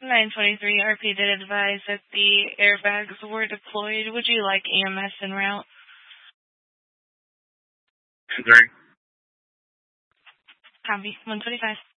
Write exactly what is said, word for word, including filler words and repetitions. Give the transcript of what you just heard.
nine twenty-three, R P did advise that the airbags were deployed. Would you like E M S en route? two three. Copy. one twenty-five.